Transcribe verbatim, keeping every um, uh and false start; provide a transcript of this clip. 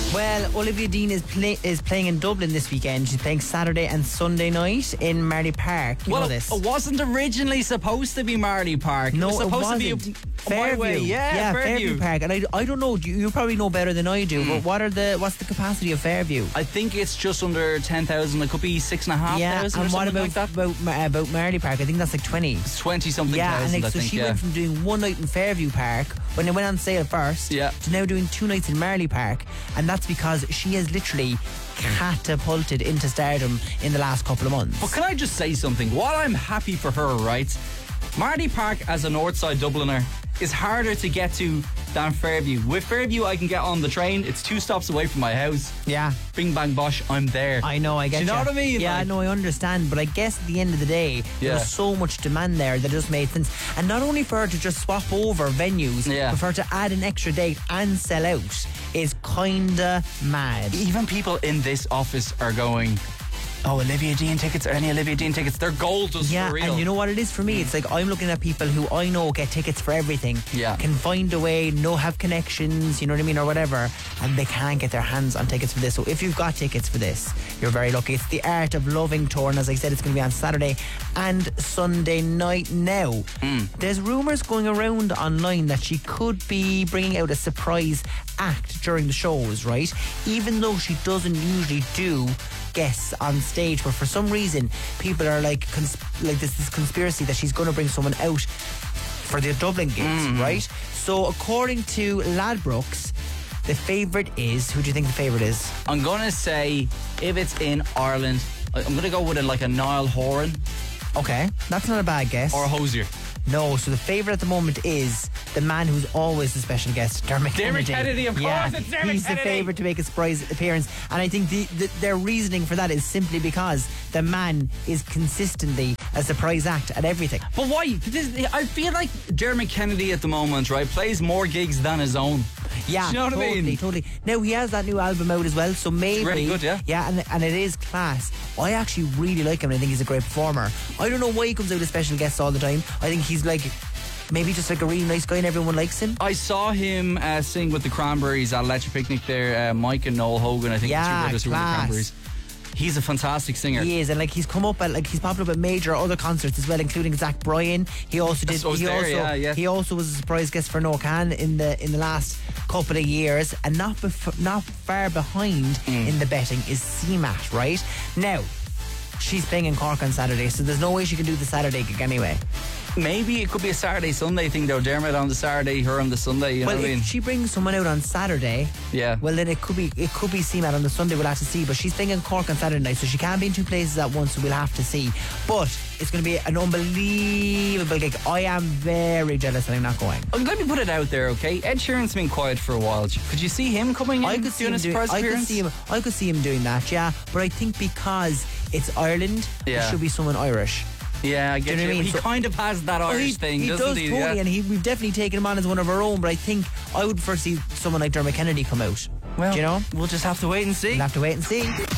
Well, Olivia Dean is play, is playing in Dublin this weekend. She's playing Saturday and Sunday night in Marley Park. You well, know this. It wasn't originally supposed to be Marley Park. No, it was supposed it wasn't. to be Fairview. Way. Yeah, yeah Fairview. Fairview Park. And I, I don't know. You, you probably know better than I do. Mm. But what are the what's the capacity of Fairview? I think it's just under ten thousand. It could be six and a half yeah, thousand. and or what about like that. about uh, about Marley Park? I think that's like twenty. It's twenty something. Yeah, thousand, and like, I so think, she yeah. went from doing one night in Fairview Park when it went on sale first, yeah. to now doing two nights in Marley Park, and that's because she has literally catapulted into stardom in the last couple of months. But can I just say something? While I'm happy for her, right, Marley Park as a Northside Dubliner is harder to get to than Fairview. With Fairview, I can get on the train. It's two stops away from my house. Yeah. Bing bang bosh, I'm there. I know, I get Do you know ya. what I mean? Yeah, like, no, I understand. But I guess at the end of the day, Yeah. there was so much demand there that it just made sense. And not only for her to just swap over venues, Yeah. but for her to add an extra date and sell out is kinda mad. Even people in this office are going, oh, Olivia Dean tickets, or any Olivia Dean tickets, they're gold dust Yeah, for real. and you know what it is for me? It's like I'm looking at people who I know get tickets for everything. Yeah. Can find a way, no have connections, you know what I mean, or whatever, and they can't get their hands on tickets for this. So if you've got tickets for this, you're very lucky. It's the Art of Loving tour, and as I said, it's going to be on Saturday and Sunday night. Now, Mm. there's rumours going around online that she could be bringing out a surprise act during the shows, right? Even though she doesn't usually do guests on stage, but for some reason people are like cons- like this this conspiracy that she's going to bring someone out for the Dublin gigs, Mm. right? So according to Ladbrokes, the favourite is, who do you think the favourite is? I'm going to say, if it's in Ireland, I- I'm going to go with a, like a Niall Horan Okay, that's not a bad guess. or a Hosier. No, so the favourite at the moment is the man who's always the special guest, Dermot Dermot Kennedy. Kennedy, of yeah, course, it's Dermot he's Kennedy. the favourite to make a surprise appearance, and I think the, the, their reasoning for that is simply because the man is consistently a surprise act at everything. But why? This- I feel like Dermot Kennedy at the moment, right, plays more gigs than his own. Yeah, Do you know what totally, I mean? totally. Now he has that new album out as well, so maybe very good, yeah. yeah, and and it is class. I actually really like him, and I think he's a great performer. I don't know why he comes out as special guests all the time. I think he's like maybe just like a really nice guy, and everyone likes him. I saw him uh, sing with the Cranberries at Electric Picnic there. Uh, Mike and Noel Hogan, I think, Yeah, the two brothers who were the class. Cranberries. He's a fantastic singer. He is, and like he's come up at like he's popped up at major other concerts as well, including Zach Bryan. He also did. So I was he there, also yeah, yeah. he also was a surprise guest for Noah Khan in the in the last couple of years, and not bef- not far behind Mm. in the betting is C MAT. Right now, she's playing in Cork on Saturday, so there's no way she can do the Saturday gig anyway. Maybe it could be a Saturday Sunday thing though. Dermot on the Saturday, her on the Sunday. You well, know what I if mean? she brings someone out on Saturday, Yeah. well then it could be it could be C MAT on the Sunday. We'll have to see. But she's playing in Cork on Saturday night, so she can't be in two places at once. So we'll have to see. But it's going to be an unbelievable gig. I am very jealous that I'm not going. Oh, let me put it out there, okay? Ed Sheeran's been quiet for a while. Could you see him coming in? I could see doing him a doing. surprise I could appearance? see him. I could see him doing that. Yeah, but I think because it's Ireland, Yeah. it should be someone Irish. Yeah, I get Do you know you. what I mean? He So- kind of has that Oh, Irish he, thing, he doesn't does he? totally, Yeah. and he, we've definitely taken him on as one of our own. But I think I would first see someone like Dermot Kennedy come out. Well, Do you know, we'll just have to wait and see. we'll have to wait and see.